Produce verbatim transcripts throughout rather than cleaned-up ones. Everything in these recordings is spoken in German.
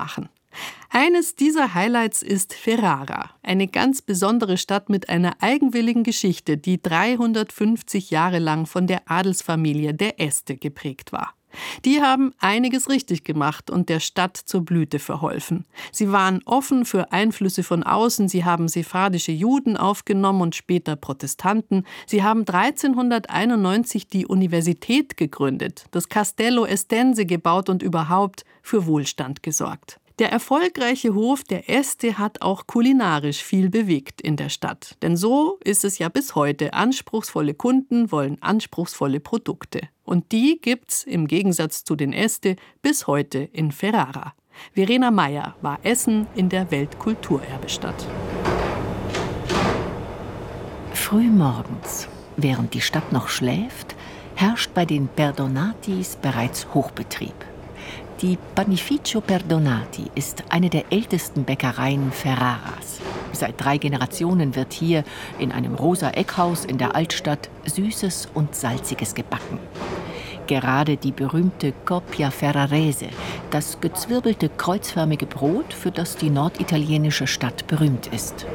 machen. Eines dieser Highlights ist Ferrara, eine ganz besondere Stadt mit einer eigenwilligen Geschichte, die dreihundertfünfzig Jahre lang von der Adelsfamilie der Este geprägt war. Die haben einiges richtig gemacht und der Stadt zur Blüte verholfen. Sie waren offen für Einflüsse von außen, sie haben sephardische Juden aufgenommen und später Protestanten. Sie haben dreizehnhunderteinundneunzig die Universität gegründet, das Castello Estense gebaut und überhaupt für Wohlstand gesorgt. Der erfolgreiche Hof der Este hat auch kulinarisch viel bewegt in der Stadt. Denn so ist es ja bis heute. Anspruchsvolle Kunden wollen anspruchsvolle Produkte. Und die gibt's im Gegensatz zu den Este bis heute in Ferrara. Verena Meyer war essen in der Weltkulturerbestadt. Frühmorgens, während die Stadt noch schläft, herrscht bei den Perdonatis bereits Hochbetrieb. Die Panificio Perdonati ist eine der ältesten Bäckereien Ferraras. Seit drei Generationen wird hier in einem rosa Eckhaus in der Altstadt Süßes und Salziges gebacken. Gerade die berühmte Coppia Ferrarese, das gezwirbelte kreuzförmige Brot, für das die norditalienische Stadt berühmt ist.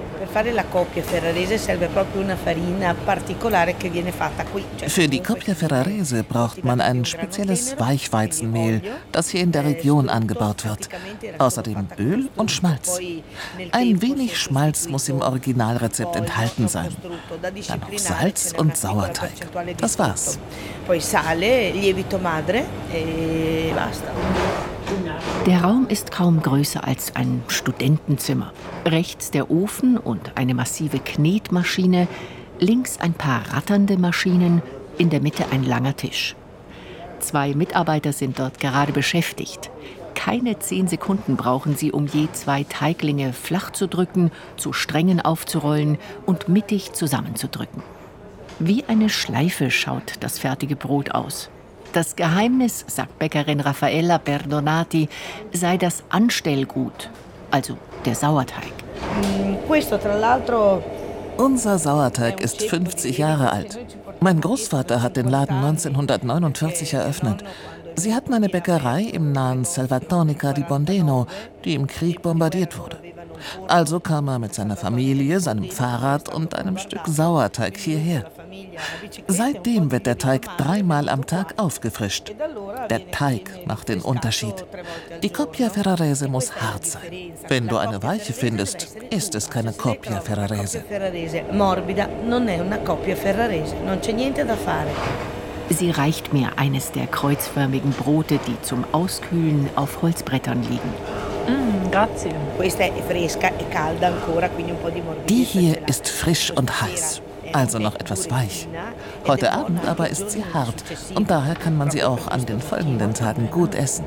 Für die Coppia Ferrarese braucht man ein spezielles Weichweizenmehl, das hier in der Region angebaut wird. Außerdem Öl und Schmalz. Ein wenig Schmalz muss im Originalrezept enthalten sein. Dann noch Salz und Sauerteig. Das war's. Der Raum ist kaum größer als ein Studentenzimmer. Rechts der Ofen und eine massive Knetmaschine, links ein paar ratternde Maschinen, in der Mitte ein langer Tisch. Zwei Mitarbeiter sind dort gerade beschäftigt. Keine zehn Sekunden brauchen sie, um je zwei Teiglinge flach zu drücken, zu Strängen aufzurollen und mittig zusammenzudrücken. Wie eine Schleife schaut das fertige Brot aus. Das Geheimnis, sagt Bäckerin Raffaella Perdonati, sei das Anstellgut, also der Sauerteig. Unser Sauerteig ist fünfzig Jahre alt. Mein Großvater hat den Laden neunzehnhundertneunundvierzig eröffnet. Sie hatten eine Bäckerei im nahen Salvatonica di Bondeno, die im Krieg bombardiert wurde. Also kam er mit seiner Familie, seinem Fahrrad und einem Stück Sauerteig hierher. Seitdem wird der Teig dreimal am Tag aufgefrischt. Der Teig macht den Unterschied. Die Coppia Ferrarese muss hart sein. Wenn du eine weiche findest, ist es keine Coppia Ferrarese. Sie reicht mir eines der kreuzförmigen Brote, die zum Auskühlen auf Holzbrettern liegen. Mm, grazie. Die hier ist frisch und heiß, also noch etwas weich. Heute Abend aber ist sie hart und daher kann man sie auch an den folgenden Tagen gut essen.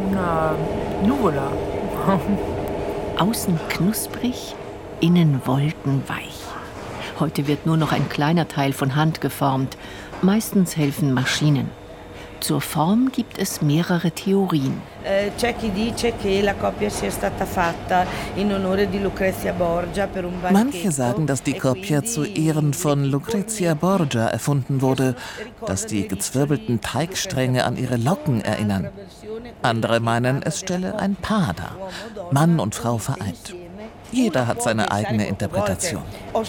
Außen knusprig, innen wolkenweich. Heute wird nur noch ein kleiner Teil von Hand geformt. Meistens helfen Maschinen. Zur Form gibt es mehrere Theorien. Manche sagen, dass die Coppia zu Ehren von Lucrezia Borgia erfunden wurde, dass die gezwirbelten Teigstränge an ihre Locken erinnern. Andere meinen, es stelle ein Paar dar, Mann und Frau vereint. Jeder hat seine eigene Interpretation.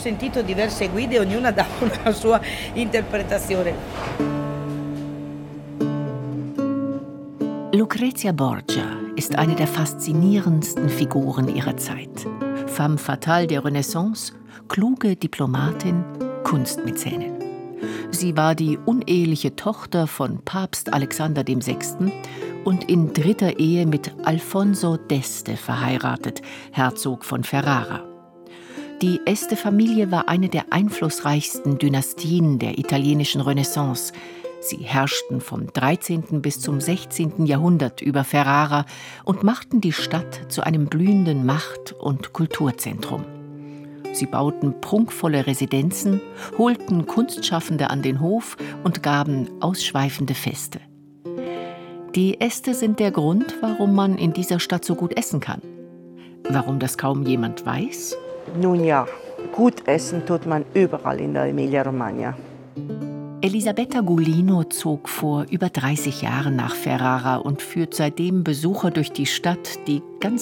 Lucrezia Borgia ist eine der faszinierendsten Figuren ihrer Zeit. Femme fatale der Renaissance, kluge Diplomatin, Kunstmäzenin. Sie war die uneheliche Tochter von Papst Alexander der Sechste. und in dritter Ehe mit Alfonso d'Este verheiratet, Herzog von Ferrara. Die Este-Familie war eine der einflussreichsten Dynastien der italienischen Renaissance. Sie herrschten vom dreizehnten bis zum sechzehnten Jahrhundert über Ferrara und machten die Stadt zu einem blühenden Macht- und Kulturzentrum. Sie bauten prunkvolle Residenzen, holten Kunstschaffende an den Hof und gaben ausschweifende Feste. Die Este sind der Grund, warum man in dieser Stadt so gut essen kann. Warum das kaum jemand weiß? Nun ja, gut essen tut man überall in der Emilia-Romagna. Elisabetta Gulino zog vor über dreißig Jahren nach Ferrara und führt seitdem Besucher durch die Stadt, die ganz